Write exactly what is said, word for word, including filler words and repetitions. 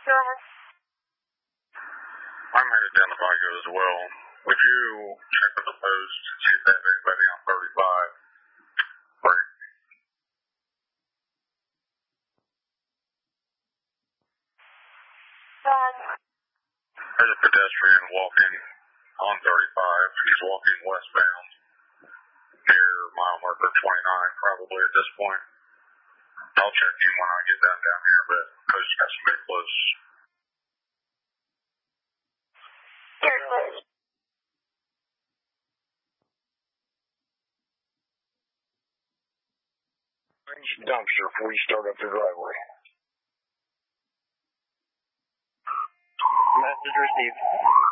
German. I'm headed down to Vigo as well. Would you check with the post and see if they have anybody on thirty-five? Right. Um, There's a pedestrian walking on thirty-five. He's walking westbound near mile marker twenty-nine, probably at this point. I'll check in when I get down down here, but post got somebody close. certainly. Dumpster before you start up the driveway. Message received.